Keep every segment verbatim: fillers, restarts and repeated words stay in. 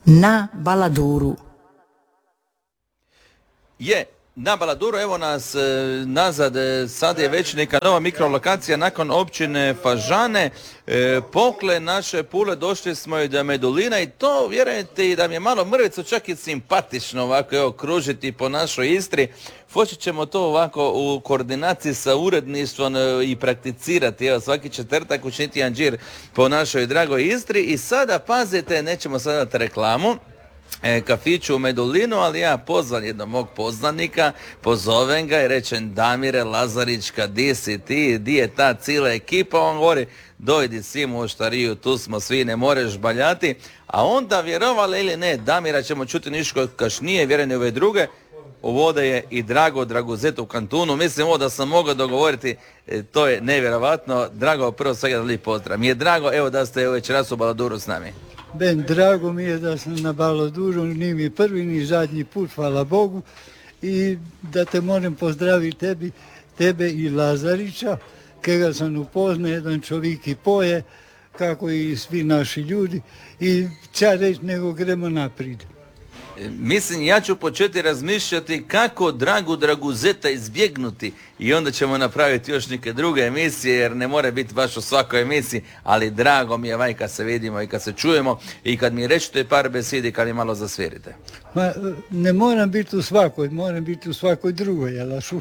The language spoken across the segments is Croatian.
na Baladuru. Je, na Baladuru, evo nas e, nazad, e, sad je već neka nova mikrolokacija nakon općine Fažane, e, pokle naše Pule, došli smo i do Medulina i to, vjerujete, i da mi je malo mrvicu čak i simpatično ovako, evo, kružiti po našoj Istri. Počet ćemo to ovako u koordinaciji sa uredništvom e, i prakticirati, evo, svaki četvrtak učiniti jedan džir po našoj dragoj Istri. I sada, pazite, nećemo sada dati reklamu, E, kafiću u Medulinu, ali ja pozvan jednog mog poznanika, pozovem ga i rečem: Damire Lazarićka, di si ti, di je ta cijela ekipa? On govori: dojdi svim u Štariju, tu smo svi, ne moreš baljati. A onda, vjerovali ili ne, Damira ćemo čuti niško kašnije, vjerujem i ove druge. Uvode je i Drago Draguzet u kantunu. Mislim, ovo da sam mogao dogovoriti, e, to je nevjerovatno. Drago, prvo svega da lijep pozdrav. Mi je drago, evo, da ste večeras u Baladuru s nami. Ben, drago mi je da sam na Baladuru, ni mi prvi ni zadnji put, hvala Bogu, i da te moram pozdraviti tebi, tebe i Lazarića, kega sam upoznao, jedan čovjek i poje, kako i svi naši ljudi, i ča reći nego gremo naprijed. Mislim, ja ću početi razmišljati kako Dragu Draguzeta izbjegnuti i onda ćemo napraviti još neke druge emisije, jer ne mora biti baš u svakoj emisiji, ali drago mi je vaj kad se vidimo i kad se čujemo i kad mi rečete par besedi, kad mi malo zasvirite. Ma, ne moram biti u svakoj, moram biti u svakoj drugoj, jel' šu?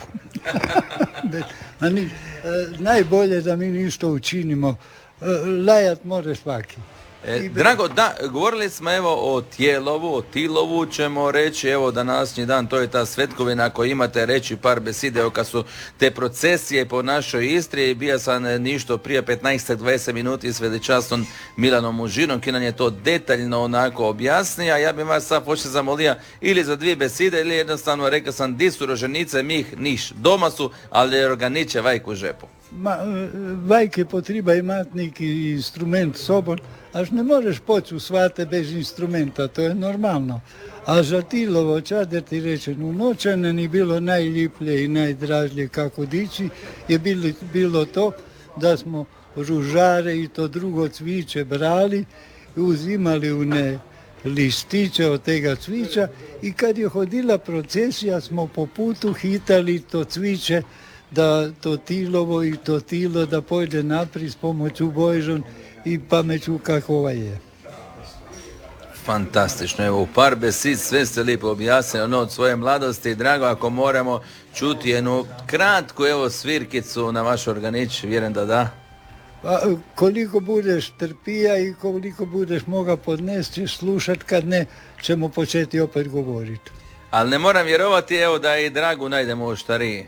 Ani, najbolje da mi ništa učinimo, lajat može svaki. E, Drago, da, govorili smo evo o Tijelovu, o Tilovu ćemo reći, evo današnji dan, to je ta svetkovina, ako imate reći par beside, evo kad su te procesije po našoj Istri, bio sam ništo prije petnaest do dvadeset minuti s veličasnom Milanom Mužinom, ki nam je to detaljno onako objasnio, a ja bih vas sad počeo zamolio ili za dvije beside, ili jednostavno rekao sam, di su roženice, mi ih niš, doma su, ali organiče vajku u žepu. Ma, vajke potriba imati neki instrument sobom, až ne možeš poći u svate bez instrumenta, to je normalno. A za Tilovo, ča da ti rečem, u Noćane ni bilo najljiplje i najdražlje kako dići, je bilo, bilo to da smo ružare i to drugo cviće brali, uzimali u ne listiće od tega cvića i kad je hodila procesija smo po putu hitali to cviće, da to Tilovo i to Tilo da pojde naprijed s pomoću Bojžon i pameću kakova je. Fantastično, evo u par besid sve ste lijepo objasnili, ono od svoje mladosti. Drago, ako moramo čuti jednu kratku evo svirkicu na vaš organič, vjerujem da da. Pa, koliko budeš trpija i koliko budeš moga podnesti, ćeš slušat, kad ne ćemo početi opet govoriti. Ali ne moram vjerovati evo da i Dragu najdemo u Štariji.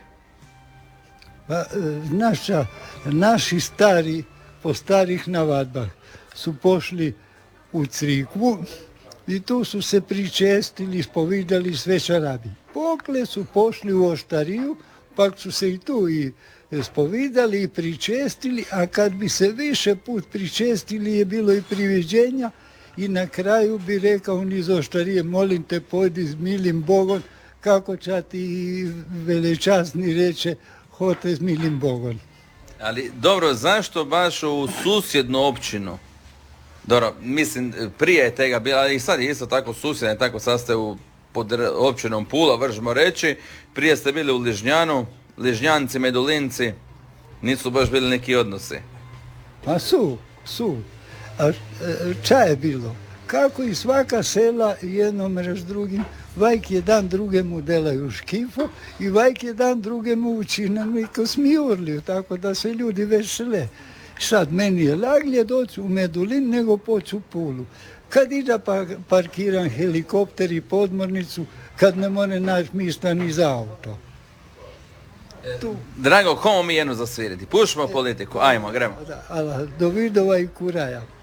Pa, naša, naši stari po starih navadbah su pošli u crikvu i tu su se pričestili, spovidali sve čarabi. Pokle su pošli u Oštariju, pa su se i tu i spovidali i pričestili, a kad bi se više put pričestili je bilo i priviđenja i na kraju bi rekao niz Oštarije: molim te, pojdi s milim Bogom, kako će ti velečasni reče: hote s milim Bogom. Ali dobro, zašto baš u susjednu općinu? Dobro, mislim, prije je tega bila, ali i sad je isto tako susjedna, tako sad ste u, pod općinom Pula, vržemo reći. Prije ste bili u Ližnjanu, Ližnjanci, Medulinci, nisu baš bili neki odnosi. Pa su, su. A ča je bilo? Kako i svaka sela jednom raz drugim, vajk jedan drugemu delaju škifu i vajk jedan drugemu učinenu i kosmiurliju, tako da se ljudi vesele. Sad meni je laglje doći u Medulin nego poći u Pulu. Kad ida pa parkiram helikopter i podmornicu, kad ne more naći mjesta ni za auto. Tu. Drago, komu mi jedno zasviriti? Pušimo politiku, ajmo, gremo. Da, ali do vidova i kuraja.